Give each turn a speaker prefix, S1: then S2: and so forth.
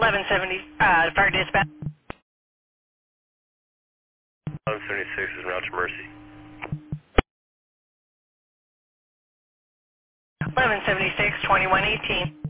S1: 1170, fire dispatch.
S2: 1176 is route to Mercy.
S1: 1176, 2118.